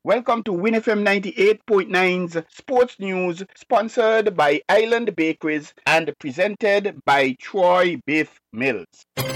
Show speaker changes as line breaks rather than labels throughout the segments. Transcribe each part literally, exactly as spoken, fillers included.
Welcome to Win F M ninety-eight point nine's Sports News, sponsored by Island Bakeries and presented by Troy Beef Mills.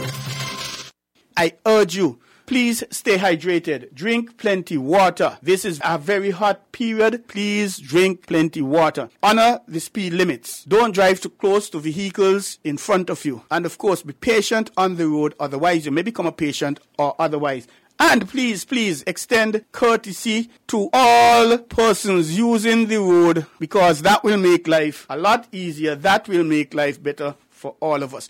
I urge you, please stay hydrated. Drink plenty water. This is a very hot period. Please drink plenty water. Honor the speed limits. Don't drive too close to vehicles in front of you. And of course, be patient on the road. Otherwise, you may become a patient or otherwise. And please, please extend courtesy to all persons using the road, because that will make life a lot easier. That will make life better for all of us.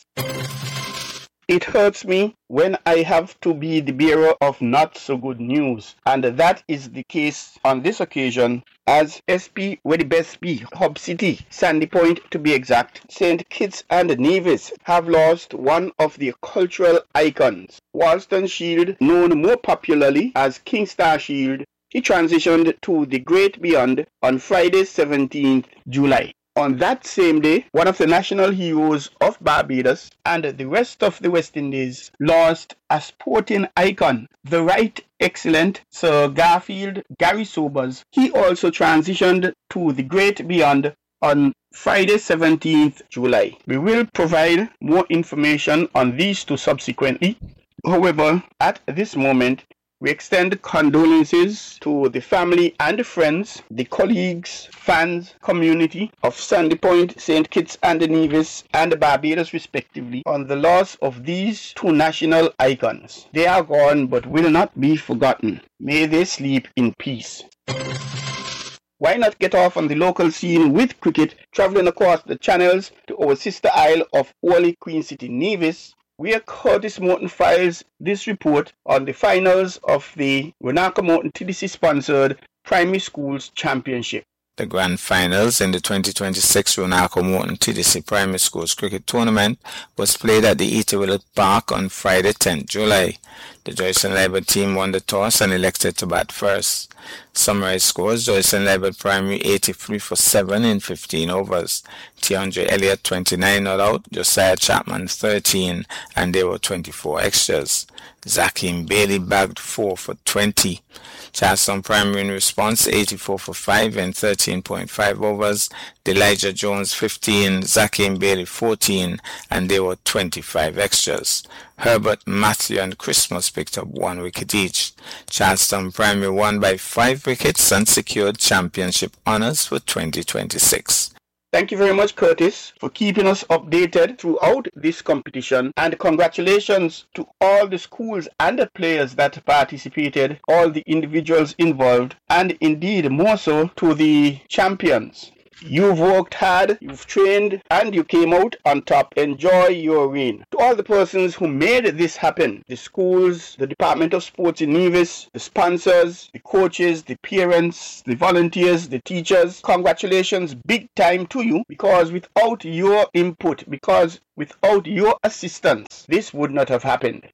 It hurts me when I have to be the bearer of not so good news, and that is the case on this occasion, as S P Wedibesby, Hub City, Sandy Point to be exact, Saint Kitts and Nevis have lost one of their cultural icons. Walston Shield, known more popularly as King Star Shield, he transitioned to the great beyond on Friday, seventeenth July. On that same day, one of the national heroes of Barbados and the rest of the West Indies lost a sporting icon, the right excellent Sir Garfield Gary Sobers. He also transitioned to the great beyond on Friday, seventeenth July. We will provide more information on these two subsequently. However, at this moment, we extend condolences to the family and friends, the colleagues, fans, community of Sandy Point, Saint Kitts and Nevis, and Barbados respectively on the loss of these two national icons. They are gone but will not be forgotten. May they sleep in peace. Why not get off on the local scene with cricket, traveling across the channels to our sister isle of Orly, Queen City, Nevis, where Curtis Morton files this report on the finals of the Renaka Morton T D C-sponsored Primary Schools Championship.
The grand finals in the twenty twenty-six Renaka Morton T D C Primary Schools Cricket Tournament was played at the Eaterville Park on Friday, tenth July. The Joyson Labour team won the toss and elected to bat first. Summary scores: Joyson Labour Primary eighty-three for seven in fifteen overs. T. Andre Elliott twenty-nine not out, Josiah Chapman thirteen, and there were twenty-four extras. Zakeem Bailey bagged four for twenty. Charleston Primary in response eighty-four for five in thirteen point five overs. Elijah Jones fifteen, Zakeem Bailey fourteen, and there were twenty-five extras. Herbert, Matthew, and Christmas picked up one wicket each. Charleston Primary won by five wickets and secured championship honors for twenty twenty-six.
Thank you very much, Curtis, for keeping us updated throughout this competition, and congratulations to all the schools and the players that participated, all the individuals involved, and indeed more so to the champions. You've worked hard, you've trained, and you came out on top. Enjoy your reign. To all the persons who made this happen, the schools, the Department of Sports in Nevis, the sponsors, the coaches, the parents, the volunteers, the teachers, congratulations big time to you, because without your input, because without your assistance, this would not have happened.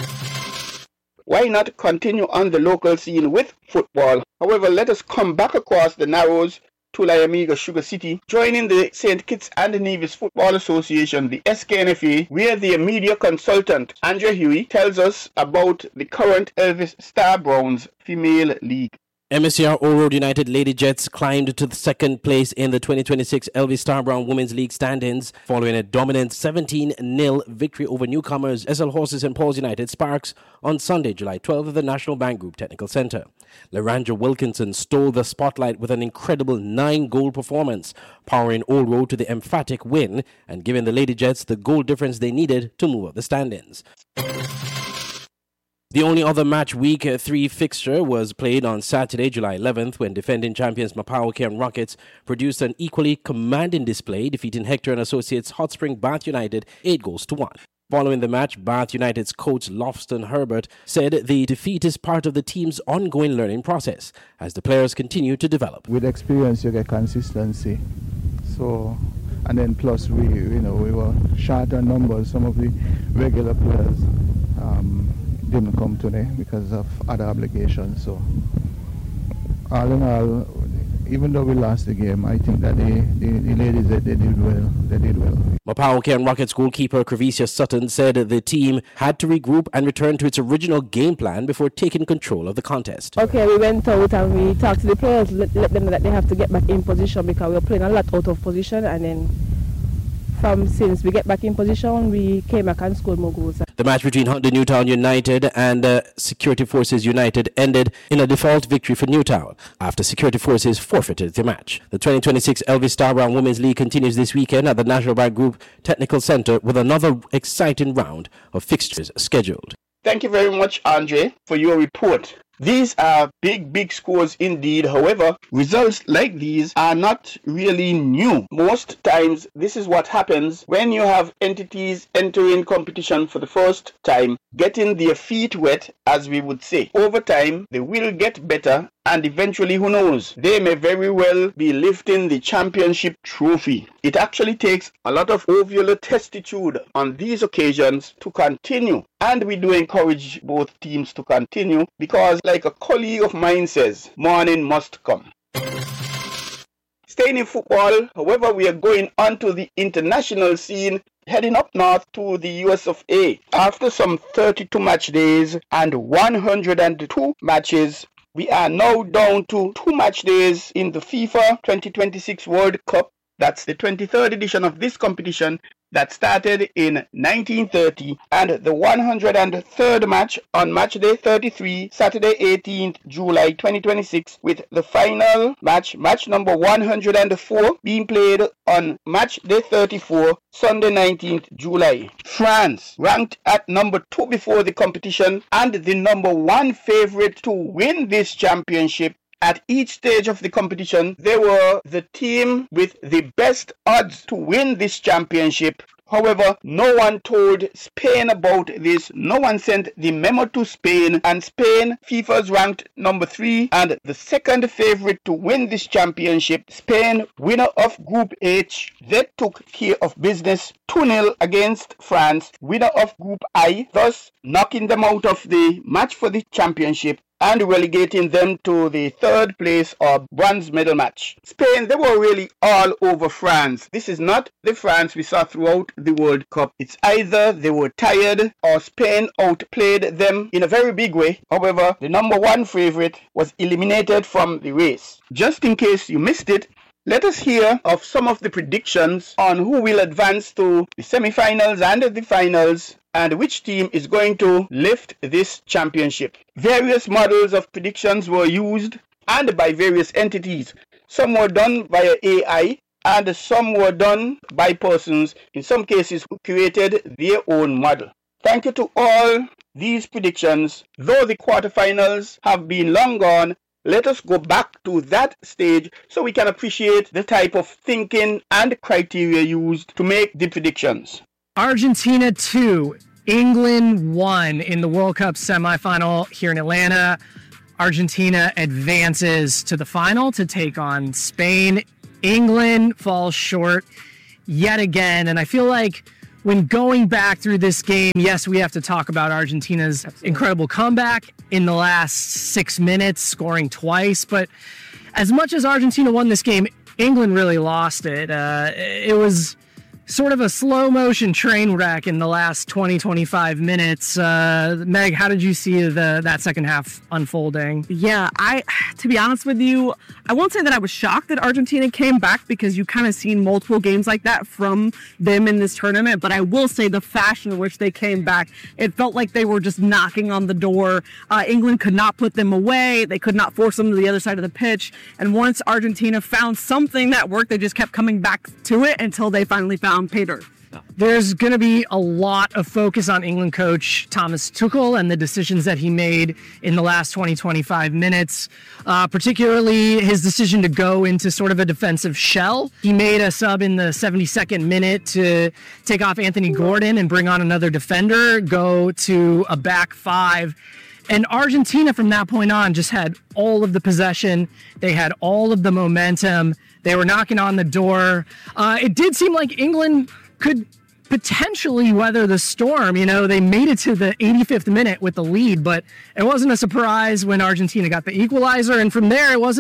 Why not continue on the local scene with football? However, let us come back across the Narrows to Layamiga Sugar City, joining the Saint Kitts and Nevis Football Association, the S K N F A, where their media consultant, Andrea Huey, tells us about the current Elvis Star Browns Female League.
M S C R Old Road United Lady Jets climbed to the second place in the twenty twenty-six Elvis Star Brown Women's League standings following a dominant seventeen nil victory over newcomers S L Horses and Paul's United Sparks on Sunday, July twelfth at the National Bank Group Technical Center. Laranja Wilkinson stole the spotlight with an incredible nine-goal performance, powering Old Road to the emphatic win and giving the Lady Jets the goal difference they needed to move up the standings. The only other match week three fixture was played on Saturday, July eleventh, when defending champions Mapawa Cairn Rockets produced an equally commanding display, defeating Hector and Associates Hot Spring Bath United eight goals to one. Following the match, Bath United's coach Lofston Herbert said the defeat is part of the team's ongoing learning process as the players continue to develop.
With experience, you get consistency. So, and then plus we, you know, we were short on numbers. Some of the regular players um, didn't come today because of other obligations. So, all in all, even though we lost the game, I think that the, the, the ladies, they, they did well. They did well.
Mapao Cairn Rockets goalkeeper Cravisia Sutton said the team had to regroup and return to its original game plan before taking control of the contest.
Okay, we went out and we talked to the players, let, let them know that they have to get back in position because we were playing a lot out of position, and then from since we get back in position, we came back and scored more goals.
The match between Hunter Newtown United and uh, Security Forces United ended in a default victory for Newtown after Security Forces forfeited the match. The twenty twenty-six Elvis Star Brown Women's League continues this weekend at the National Bank Group Technical Center with another exciting round of fixtures scheduled.
Thank you very much, Andre, for your report. These are big, big scores indeed. However, results like these are not really new. Most times, this is what happens when you have entities entering competition for the first time, getting their feet wet, as we would say. Over time, they will get better, and eventually, who knows, they may very well be lifting the championship trophy. It actually takes a lot of ovular testitude on these occasions to continue. And we do encourage both teams to continue because, like a colleague of mine says, morning must come. Staying in football, however, we are going on to the international scene, heading up north to the U S of A. After some thirty-two match days and one hundred two matches, we are now down to two match days in the FIFA twenty twenty-six World Cup. That's the twenty-third edition of this competition that started in nineteen thirty, and the one hundred third match on match day thirty-three, Saturday eighteenth July twenty twenty-six, with the final match, match number one hundred four, being played on match day thirty-four, Sunday nineteenth July. France, ranked at number two before the competition and the number one favorite to win this championship. At each stage of the competition, they were the team with the best odds to win this championship. However, no one told Spain about this. No one sent the memo to Spain, and Spain, FIFA's ranked number three and the second favorite to win this championship. Spain, winner of Group H, they took care of business two nil against France, winner of Group I, thus knocking them out of the match for the championship and relegating them to the third place or bronze medal match. Spain, they were really all over France. This is not the France we saw throughout the World Cup. It's either they were tired or Spain outplayed them in a very big way. However, the number one favorite was eliminated from the race. Just in case you missed it, let us hear of some of the predictions on who will advance to the semi-finals and the finals, and which team is going to lift this championship. Various models of predictions were used and by various entities. Some were done via A I and some were done by persons, in some cases, who created their own model. Thank you to all these predictions. Though the quarterfinals have been long gone, let us go back to that stage so we can appreciate the type of thinking and criteria used to make the predictions.
Argentina two, England one in the World Cup semifinal here in Atlanta. Argentina advances to the final to take on Spain. England falls short yet again, and I feel like when going back through this game, yes, we have to talk about Argentina's Absolutely. incredible comeback in the last six minutes, scoring twice, but as much as Argentina won this game, England really lost it. Uh, it was sort of a slow motion train wreck in the last twenty, twenty-five minutes. Uh, Meg, how did you see the that second half unfolding?
Yeah, I, to be honest with you, I won't say that I was shocked that Argentina came back because you kind of seen multiple games like that from them in this tournament. But I will say the fashion in which they came back, it felt like they were just knocking on the door. Uh, England could not put them away. They could not force them to the other side of the pitch. And once Argentina found something that worked, they just kept coming back to it until they finally found pay dirt.
There's going to be a lot of focus on England coach Thomas Tuchel and the decisions that he made in the last twenty, twenty-five minutes, uh, particularly his decision to go into sort of a defensive shell. He made a sub in the seventy-second minute to take off Anthony Gordon and bring on another defender, go to a back five. And Argentina from that point on just had all of the possession. They had all of the momentum. They were knocking on the door. Uh, it did seem like England could potentially weather the storm. You know, they made it to the eighty-fifth minute with the lead, but it wasn't a surprise when Argentina got the equalizer. And from there, it wasn't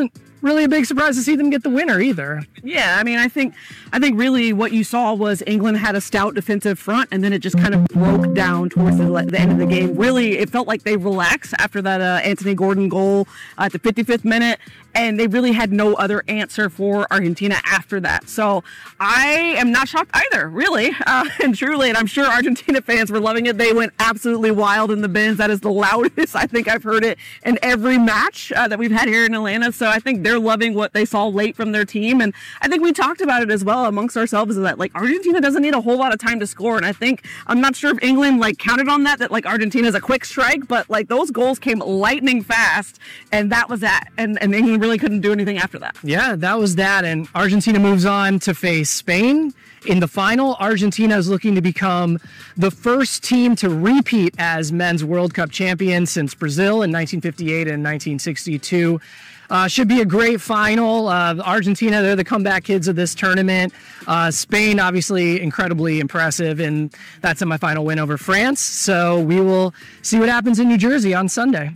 really a big surprise to see them get the winner either.
Yeah, I mean, I think, I think really what you saw was England had a stout defensive front, and then it just kind of broke down towards the, the end of the game. Really, it felt like they relaxed after that uh, Anthony Gordon goal at the fifty-fifth minute, and they really had no other answer for Argentina after that. So I am not shocked either, really, uh, and truly, and I'm sure Argentina fans were loving it. They went absolutely wild in the bins. That is the loudest I think I've heard it in every match uh, that we've had here in Atlanta. So I think they're loving what they saw late from their team, and I think we talked about it as well amongst ourselves, is that like Argentina doesn't need a whole lot of time to score, and I think I'm not sure if England like counted on that, that like Argentina's a quick strike, but like those goals came lightning fast, and that was that, and, and England really couldn't do anything after that.
Yeah, that was that, and Argentina moves on to face Spain. In the final, Argentina is looking to become the first team to repeat as men's World Cup champions since Brazil in nineteen fifty-eight and nineteen sixty-two. Uh, should be a great final. Uh, Argentina, they're the comeback kids of this tournament. Uh, Spain, obviously, incredibly impressive in that semifinal win over France. So we will see what happens in New Jersey on Sunday.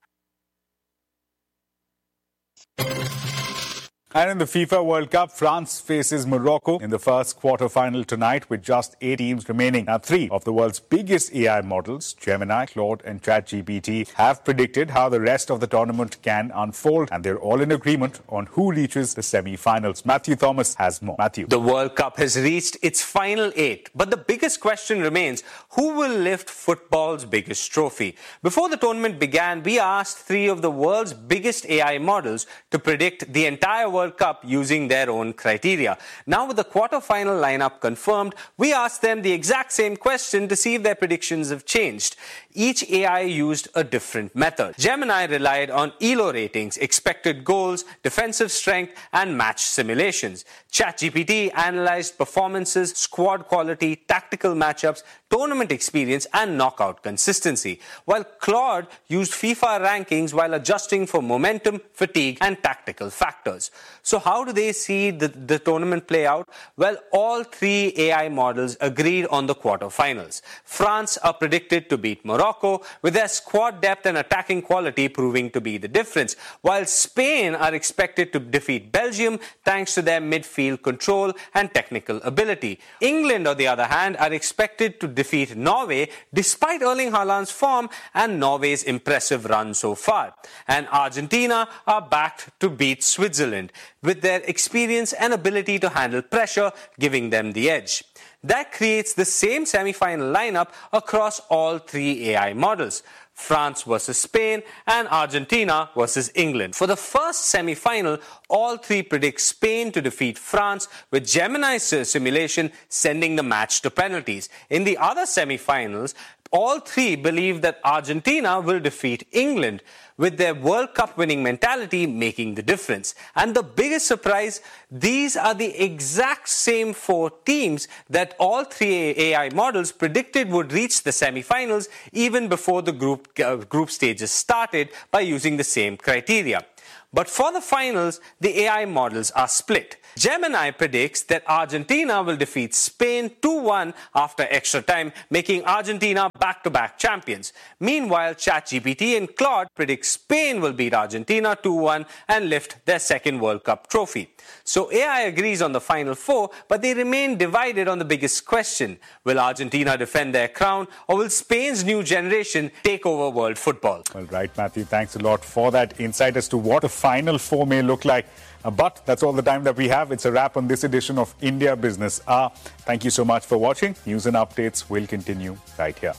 And in the FIFA World Cup, France faces Morocco in the first quarter-final tonight with just eight teams remaining. Now, three of the world's biggest A I models, Gemini, Claude and ChatGPT, have predicted how the rest of the tournament can unfold, and they're all in agreement on who reaches the semi-finals. Matthew Thomas has more. Matthew.
The World Cup has reached its final eight, but the biggest question remains, who will lift football's biggest trophy? Before the tournament began, we asked three of the world's biggest A I models to predict the entire World World Cup using their own criteria. Now, with the quarter-final lineup confirmed, we asked them the exact same question to see if their predictions have changed. Each A I used a different method. Gemini relied on E L O ratings, expected goals, defensive strength, and match simulations. ChatGPT analyzed performances, squad quality, tactical matchups, tournament experience, and knockout consistency, while Claude used FIFA rankings while adjusting for momentum, fatigue, and tactical factors. So how do they see the, the tournament play out? Well, all three A I models agreed on the quarterfinals. France are predicted to beat Morocco, with their squad depth and attacking quality proving to be the difference, while Spain are expected to defeat Belgium thanks to their midfield control and technical ability. England, on the other hand, are expected to defeat Norway despite Erling Haaland's form and Norway's impressive run so far. And Argentina are backed to beat Switzerland, with their experience and ability to handle pressure giving them the edge. That creates the same semi-final lineup across all three A I models: France versus Spain and Argentina versus England. For the first semi-final, all three predict Spain to defeat France, with Gemini's simulation sending the match to penalties. In the other semi-finals, all three believe that Argentina will defeat England, with their World Cup winning mentality making the difference. And the biggest surprise, these are the exact same four teams that all three A I models predicted would reach the semi-finals even before the group, uh, group stages started, by using the same criteria. But for the finals, the A I models are split. Gemini predicts that Argentina will defeat Spain two one after extra time, making Argentina back-to-back champions. Meanwhile, ChatGPT and Claude predict Spain will beat Argentina two one and lift their second World Cup trophy. So A I agrees on the final four, but they remain divided on the biggest question: will Argentina defend their crown, or will Spain's new generation take over world football?
Well, right, Matthew, thanks a lot for that insight as to what the final four may look like. Uh, but that's all the time that we have. It's a wrap on this edition of India Business Hour. Thank you so much for watching. News and updates will continue right here.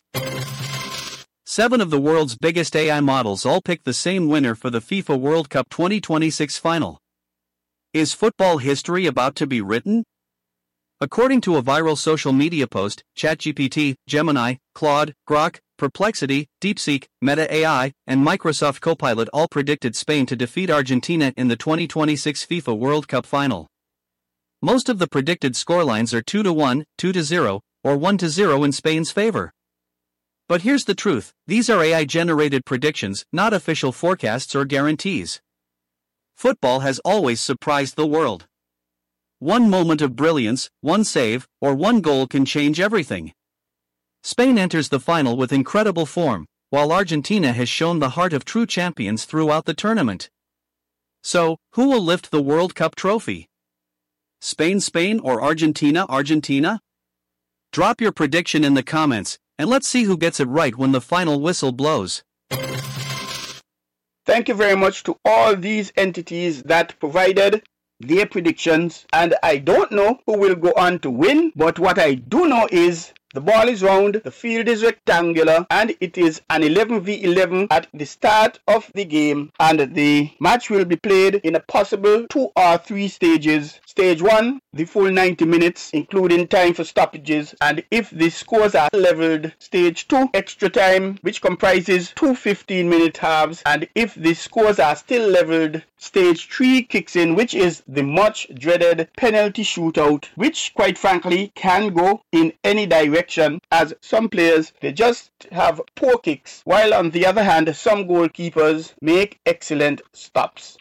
Seven of the world's biggest A I models all picked the same winner for the FIFA World Cup twenty twenty-six final. Is football history about to be written? According to a viral social media post, ChatGPT, Gemini, Claude, Grok, Perplexity, DeepSeek, Meta A I, and Microsoft Copilot all predicted Spain to defeat Argentina in the twenty twenty-six FIFA World Cup final. Most of the predicted scorelines are two to one, two to zero, or one to zero in Spain's favor. But here's the truth: these are A I-generated predictions, not official forecasts or guarantees. Football has always surprised the world. One moment of brilliance, one save, or one goal can change everything. Spain enters the final with incredible form, while Argentina has shown the heart of true champions throughout the tournament. So, who will lift the World Cup trophy? Spain, Spain, or Argentina, Argentina? Drop your prediction in the comments, and let's see who gets it right when the final whistle blows.
Thank you very much to all these entities that provided their predictions, and I don't know who will go on to win, but what I do know is the ball is round, the field is rectangular, and it is an eleven v eleven at the start of the game, and the match will be played in a possible two or three stages. Stage one, the full ninety minutes, including time for stoppages, and if the scores are leveled, stage two, extra time, which comprises two fifteen minute halves, and if the scores are still leveled, stage three kicks in, which is the much dreaded penalty shootout, which quite frankly can go in any direction, as some players, they just have poor kicks, while on the other hand, some goalkeepers make excellent stops.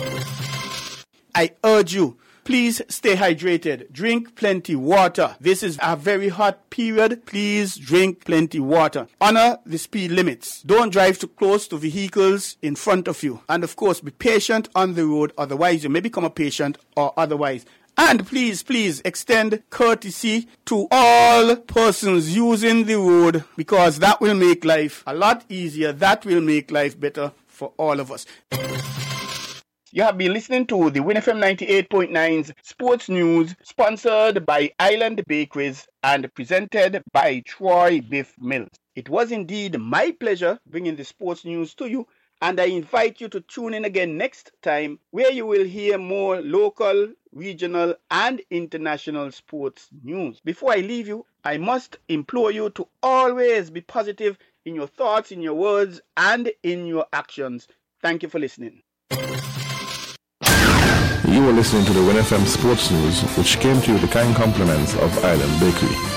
I urge you, please stay hydrated. Drink plenty water. This is a very hot period. Please drink plenty water. Honor the speed limits. Don't drive too close to vehicles in front of you. And of course, be patient on the road. Otherwise, you may become a patient or otherwise. And please, please extend courtesy to all persons using the road, because that will make life a lot easier. That will make life better for all of us. You have been listening to the Win F M ninety-eight point nine's Sports News, sponsored by Island Bakeries and presented by Troy Biff Mills. It was indeed my pleasure bringing the sports news to you, and I invite you to tune in again next time, where you will hear more local, regional, and international sports news. Before I leave you, I must implore you to always be positive in your thoughts, in your words, and in your actions. Thank you for listening.
You were listening to the Win F M Sports News, which came to you with the kind compliments of Island Bakery.